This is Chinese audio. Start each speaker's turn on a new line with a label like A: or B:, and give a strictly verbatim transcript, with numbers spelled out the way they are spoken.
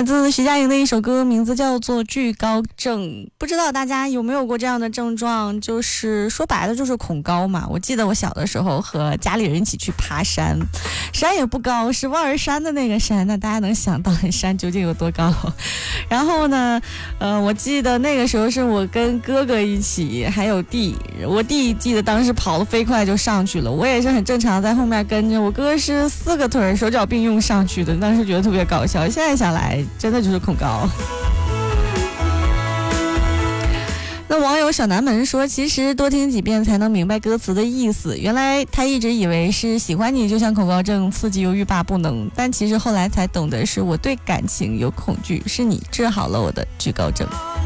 A: 来自徐佳莹的一首歌，名字叫做《惧高症》。不知道大家有没有过这样的症状，就是说白了就是恐高嘛。我记得我小的时候和家里人一起去爬山，山也不高，是望儿山的那个山，那大家能想到山究竟有多高？然后呢，呃，我记得那个时候是我跟哥哥一起，还有弟，我弟记得当时跑得飞快就上去了，我也是很正常在后面跟着。我哥是四个腿手脚并用上去的，当时觉得特别搞笑，现在想来真的就是恐高。那网友小南门说，其实多听几遍才能明白歌词的意思，原来他一直以为是喜欢你就像恐高症，刺激又欲罢不能，但其实后来才懂得是我对感情有恐惧，是你治好了我的惧高症。